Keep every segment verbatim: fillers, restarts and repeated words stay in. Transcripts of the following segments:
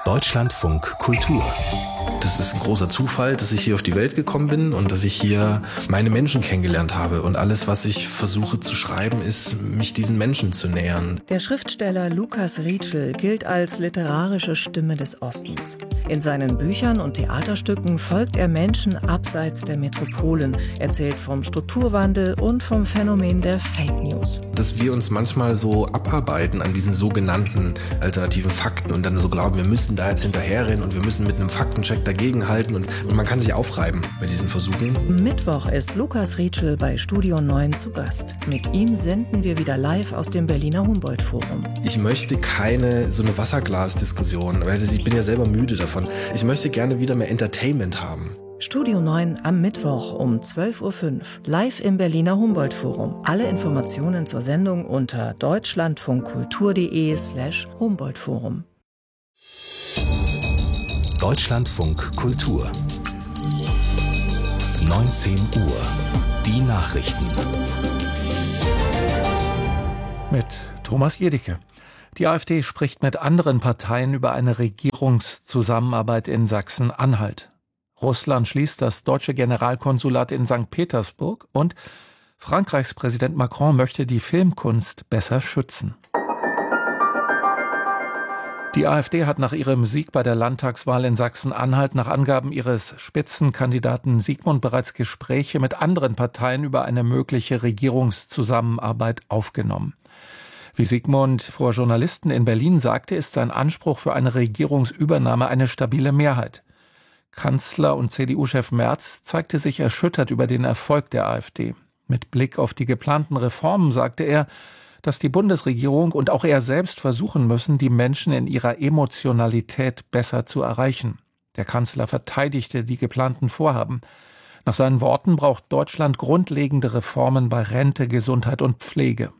Deutschlandfunk Kultur. Das ist ein großer Zufall, dass ich hier auf die Welt gekommen bin und dass ich hier meine Menschen kennengelernt habe. Und alles, was ich versuche zu schreiben, ist, mich diesen Menschen zu nähern. Der Schriftsteller Lukas Rietschel gilt als literarische Stimme des Ostens. In seinen Büchern und Theaterstücken folgt er Menschen abseits der Metropolen, erzählt vom Strukturwandel und vom Phänomen der Fake News. Dass wir uns manchmal so abarbeiten an diesen sogenannten alternativen Fakten und dann so glauben, wir müssen da jetzt hinterherrennen und wir müssen mit einem Faktencheck dagegenhalten und, und man kann sich aufreiben bei diesen Versuchen. Mittwoch ist Lukas Rietschel bei Studio neun zu Gast. Mit ihm senden wir wieder live aus dem Berliner Humboldt-Forum. Ich möchte keine so eine Wasserglas-Diskussion, weil ich bin ja selber müde davon. Ich möchte gerne wieder mehr Entertainment haben. Studio neun am Mittwoch um zwölf Uhr fünf, live im Berliner Humboldt-Forum. Alle Informationen zur Sendung unter deutschlandfunkkultur.de slash Humboldt-Forum. Deutschlandfunk Kultur. neunzehn Uhr. Die Nachrichten. Mit Thomas Jedicke. Die AfD spricht mit anderen Parteien über eine Regierungszusammenarbeit in Sachsen-Anhalt. Russland schließt das deutsche Generalkonsulat in Sankt Petersburg und Frankreichs Präsident Macron möchte die Filmkunst besser schützen. Die AfD hat nach ihrem Sieg bei der Landtagswahl in Sachsen-Anhalt nach Angaben ihres Spitzenkandidaten Sigmund bereits Gespräche mit anderen Parteien über eine mögliche Regierungszusammenarbeit aufgenommen. Wie Sigmund vor Journalisten in Berlin sagte, ist sein Anspruch für eine Regierungsübernahme eine stabile Mehrheit. Kanzler und C D U-Chef Merz zeigte sich erschüttert über den Erfolg der AfD. Mit Blick auf die geplanten Reformen sagte er, dass die Bundesregierung und auch er selbst versuchen müssen, die Menschen in ihrer Emotionalität besser zu erreichen. Der Kanzler verteidigte die geplanten Vorhaben. Nach seinen Worten braucht Deutschland grundlegende Reformen bei Rente, Gesundheit und Pflege.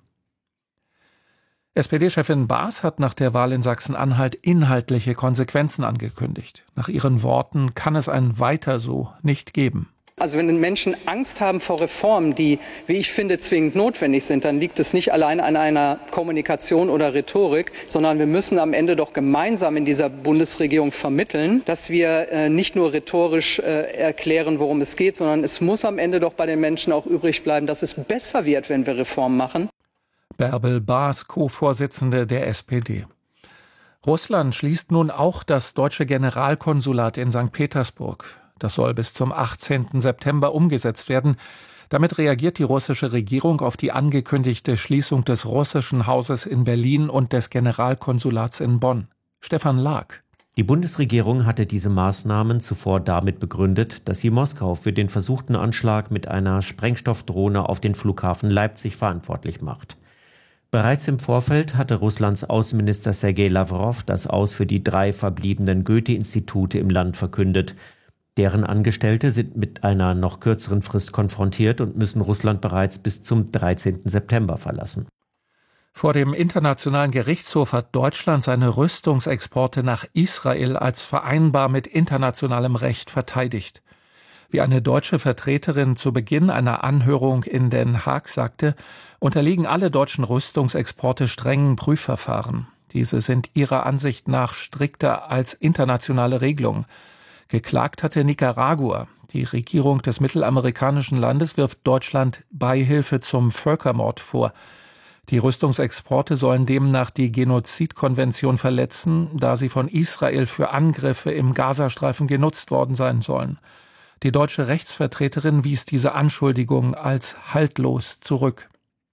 S P D-Chefin Baas hat nach der Wahl in Sachsen-Anhalt inhaltliche Konsequenzen angekündigt. Nach ihren Worten kann es ein Weiter so nicht geben. Also wenn Menschen Angst haben vor Reformen, die, wie ich finde, zwingend notwendig sind, dann liegt es nicht allein an einer Kommunikation oder Rhetorik, sondern wir müssen am Ende doch gemeinsam in dieser Bundesregierung vermitteln, dass wir äh, nicht nur rhetorisch äh, erklären, worum es geht, sondern es muss am Ende doch bei den Menschen auch übrig bleiben, dass es besser wird, wenn wir Reformen machen. Bärbel Baas, Co-Vorsitzende der S P D. Russland schließt nun auch das deutsche Generalkonsulat in Sankt Petersburg. Das soll bis zum achtzehnten September umgesetzt werden. Damit reagiert die russische Regierung auf die angekündigte Schließung des russischen Hauses in Berlin und des Generalkonsulats in Bonn. Stefan Lag. Die Bundesregierung hatte diese Maßnahmen zuvor damit begründet, dass sie Moskau für den versuchten Anschlag mit einer Sprengstoffdrohne auf den Flughafen Leipzig verantwortlich macht. Bereits im Vorfeld hatte Russlands Außenminister Sergei Lawrow das Aus für die drei verbliebenen Goethe-Institute im Land verkündet. Deren Angestellte sind mit einer noch kürzeren Frist konfrontiert und müssen Russland bereits bis zum dreizehnten September verlassen. Vor dem Internationalen Gerichtshof hat Deutschland seine Rüstungsexporte nach Israel als vereinbar mit internationalem Recht verteidigt. Wie eine deutsche Vertreterin zu Beginn einer Anhörung in Den Haag sagte, unterliegen alle deutschen Rüstungsexporte strengen Prüfverfahren. Diese sind ihrer Ansicht nach strikter als internationale Regelungen. Geklagt hatte Nicaragua. Die Regierung des mittelamerikanischen Landes wirft Deutschland Beihilfe zum Völkermord vor. Die Rüstungsexporte sollen demnach die Genozidkonvention verletzen, da sie von Israel für Angriffe im Gazastreifen genutzt worden sein sollen. Die deutsche Rechtsvertreterin wies diese Anschuldigung als haltlos zurück.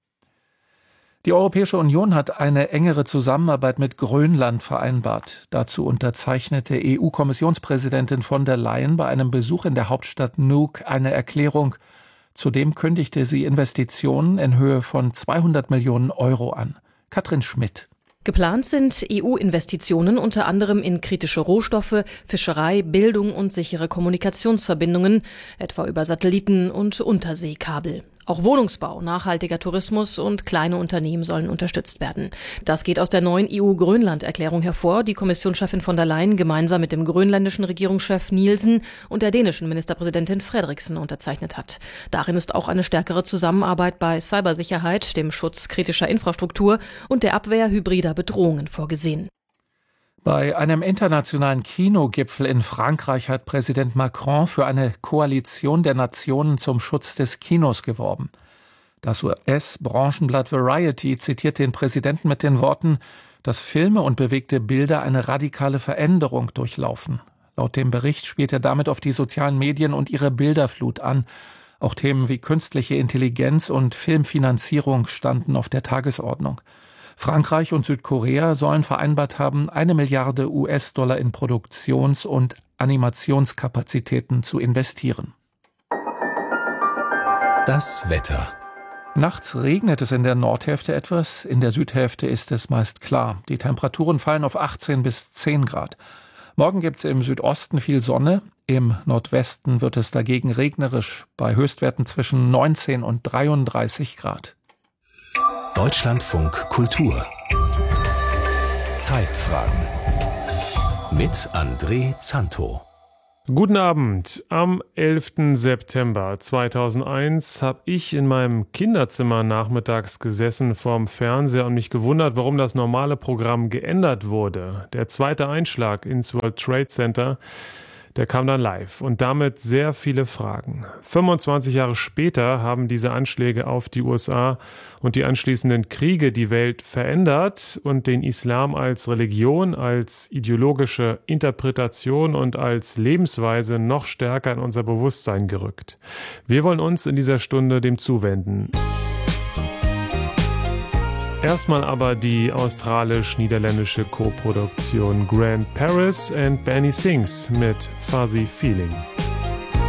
Die Europäische Union hat eine engere Zusammenarbeit mit Grönland vereinbart. Dazu unterzeichnete E U-Kommissionspräsidentin von der Leyen bei einem Besuch in der Hauptstadt Nuuk eine Erklärung. Zudem kündigte sie Investitionen in Höhe von zweihundert Millionen Euro an. Katrin Schmidt. Geplant sind E U-Investitionen unter anderem in kritische Rohstoffe, Fischerei, Bildung und sichere Kommunikationsverbindungen, etwa über Satelliten und Unterseekabel. Auch Wohnungsbau, nachhaltiger Tourismus und kleine Unternehmen sollen unterstützt werden. Das geht aus der neuen E U-Grönland-Erklärung hervor, die Kommissionschefin von der Leyen gemeinsam mit dem grönländischen Regierungschef Nielsen und der dänischen Ministerpräsidentin Frederiksen unterzeichnet hat. Darin ist auch eine stärkere Zusammenarbeit bei Cybersicherheit, dem Schutz kritischer Infrastruktur und der Abwehr hybrider Bedrohungen vorgesehen. Bei einem internationalen Kinogipfel in Frankreich hat Präsident Macron für eine Koalition der Nationen zum Schutz des Kinos geworben. Das U S-Branchenblatt Variety zitiert den Präsidenten mit den Worten, dass Filme und bewegte Bilder eine radikale Veränderung durchlaufen. Laut dem Bericht spielt er damit auf die sozialen Medien und ihre Bilderflut an. Auch Themen wie künstliche Intelligenz und Filmfinanzierung standen auf der Tagesordnung. Frankreich und Südkorea sollen vereinbart haben, eine Milliarde U S-Dollar in Produktions- und Animationskapazitäten zu investieren. Das Wetter. Nachts regnet es in der Nordhälfte etwas, in der Südhälfte ist es meist klar. Die Temperaturen fallen auf achtzehn bis zehn Grad. Morgen gibt es im Südosten viel Sonne, im Nordwesten wird es dagegen regnerisch, bei Höchstwerten zwischen neunzehn und dreiunddreißig Grad. Deutschlandfunk Kultur. Zeitfragen. Mit André Zanto. Guten Abend. Am elften September zweitausendeins habe ich in meinem Kinderzimmer nachmittags gesessen vorm Fernseher und mich gewundert, warum das normale Programm geändert wurde. Der zweite Einschlag ins World Trade Center, der kam dann live und damit sehr viele Fragen. fünfundzwanzig Jahre später haben diese Anschläge auf die U S A und die anschließenden Kriege die Welt verändert und den Islam als Religion, als ideologische Interpretation und als Lebensweise noch stärker in unser Bewusstsein gerückt. Wir wollen uns in dieser Stunde dem zuwenden. Erstmal aber die australisch-niederländische Koproduktion Grand Paris and Benny Sings mit Fuzzy Feeling.